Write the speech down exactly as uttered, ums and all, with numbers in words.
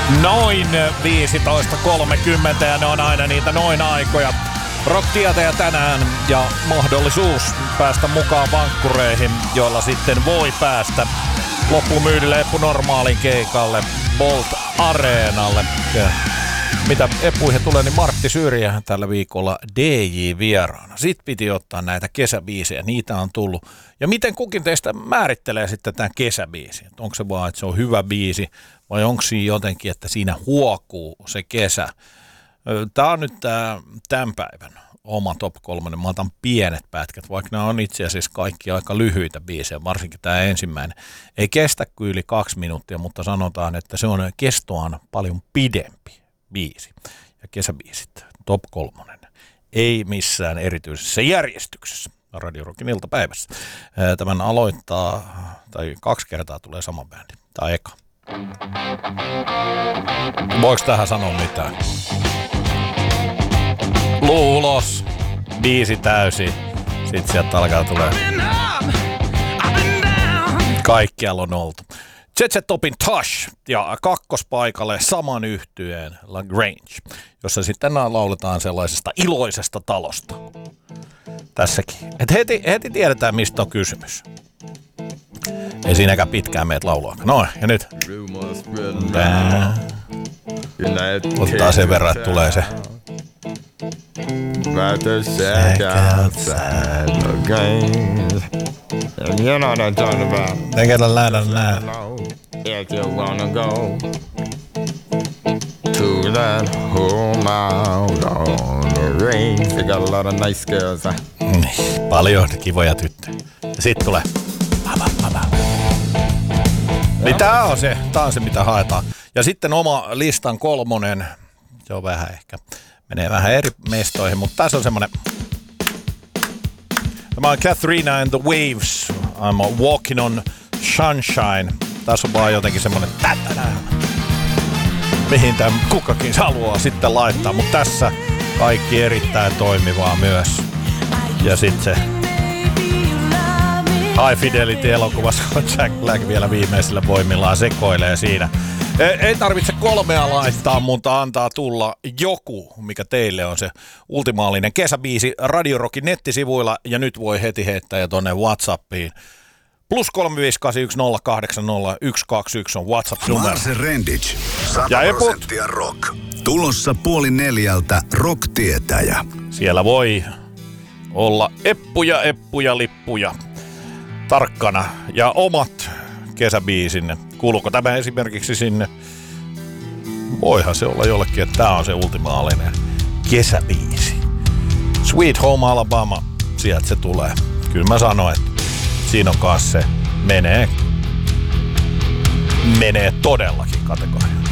Noin viisitoista kolmekymmentä ja ne on aina niitä noin aikoja. Rock-tietäjä tänään ja mahdollisuus päästä mukaan vankkureihin, joilla sitten voi päästä loppumyydille Eppu Normaalin keikalle Bolt Areenalle. Ja mitä epuihin tulee, niin Martti Syrjä tällä viikolla D J vieraana. Sitten piti ottaa näitä kesäbiisejä, niitä on tullut. Ja miten kukin teistä määrittelee sitten tämän kesäbiisin? Onko se vaan, että se on hyvä biisi vai onko siinä jotenkin, että siinä huokuu se kesä? Tämä on nyt tämä, tämän päivän oma top kolmonen. Mä otan pienet pätkät, vaikka nämä on itse asiassa kaikki aika lyhyitä biisejä, varsinkin tämä ensimmäinen. Ei kestä kuin yli kaksi minuuttia, mutta sanotaan, että se on kestoaan paljon pidempi biisi. Ja kesäbiisit, top kolmonen. Ei missään erityisessä järjestyksessä. Radio Rockin iltapäivässä. Tämän aloittaa, tai kaksi kertaa tulee sama bändi. Tämä eka. Voiko tähän sanoa mitään? Luulos, biisi täysi, sit sieltä alkaa tulee. Kaikkialla on oltu. Z Z Topin Tush ja kakkospaikalle saman yhtyeen La Grange, jossa sitten lauletaan sellaisesta iloisesta talosta. Tässäkin. Et heti, heti tiedetään, mistä on kysymys. Ei siinäkään pitkään meet laulua. No, ja nyt. Tää. Ottaa sen verran, että tulee se. You know what I'm talking about. They get a lot of that. If you wanna go to that home out on the range, they got a lot of nice girls. Mm, paljon kivoja tyttöjä. Ja sit tulee. Niin tää on se, tää on se mitä haetaan. Ja sitten oma listan kolmonen, se on vähän ehkä, menee vähän eri mestoihin, mutta tässä on semmonen. Tämä on Katharina and the Waves. I'm walking on sunshine. Tässä on vaan jotenkin semmonen tätänä. Mihin tämän kukakin haluaa sitten laittaa. Mutta tässä kaikki erittäin toimivaa myös. Ja sitten se High Fidelity-elokuvassa, kun Jack Black vielä viimeisillä voimillaan sekoilee siinä. Ei tarvitse kolmea laittaa, mutta antaa tulla joku, mikä teille on se ultimaalinen kesäbiisi Radio Rockin nettisivuilla. Ja nyt voi heti heittää jo tonne WhatsAppiin. Plus kolme viisi kahdeksan yksi nolla kahdeksan nolla yksi kaksi yksi on WhatsApp-numero. Marse Rendic, sata prosenttia rock. Tulossa puoli neljältä rock-tietäjä. Siellä voi olla eppuja, eppuja, lippuja tarkkana ja omat kesäbiisinne. Kuuluuko tämä esimerkiksi sinne? Voihan se olla jollekin, että tämä on se ultimaalinen kesäbiisi. Sweet Home Alabama, sieltä se tulee. Kyllä mä sanoin, että siinä on kanssa se menee, menee todellakin kategoria.